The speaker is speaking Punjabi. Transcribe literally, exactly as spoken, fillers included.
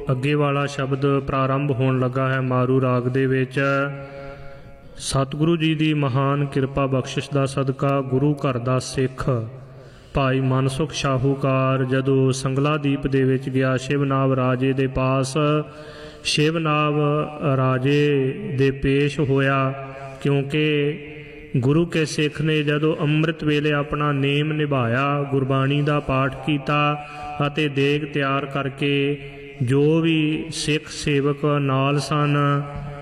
ਅੱਗੇ ਵਾਲਾ ਸ਼ਬਦ ਪ੍ਰਾਰੰਭ ਹੋਣ ਲੱਗਾ ਹੈ ਮਾਰੂ ਰਾਗ ਦੇ ਵਿੱਚ। ਸਤਿਗੁਰੂ ਜੀ ਦੀ ਮਹਾਨ ਕਿਰਪਾ ਬਖਸ਼ਿਸ਼ ਦਾ ਸਦਕਾ ਗੁਰੂ ਘਰ ਦਾ ਸਿੱਖ ਭਾਈ ਮਨਸੁਖ ਸ਼ਾਹੂਕਾਰ ਜਦੋਂ ਸੰਗਲਾਦੀਪ ਦੇ ਵਿੱਚ ਗਿਆ ਸ਼ਿਵਨਾਬ ਰਾਜੇ ਦੇ ਪਾਸ, ਸ਼ਿਵਨਾਬ ਰਾਜੇ ਦੇ ਪੇਸ਼ ਹੋਇਆ, ਕਿਉਂਕਿ ਗੁਰੂ ਕੇ ਸਿੱਖ ਨੇ ਜਦੋਂ ਅੰਮ੍ਰਿਤ ਵੇਲੇ ਆਪਣਾ ਨੇਮ ਨਿਭਾਇਆ, ਗੁਰਬਾਣੀ ਦਾ ਪਾਠ ਕੀਤਾ ਅਤੇ ਦੇਗ ਤਿਆਰ ਕਰਕੇ ਜੋ ਵੀ ਸਿੱਖ ਸੇਵਕ ਨਾਲ ਸਨ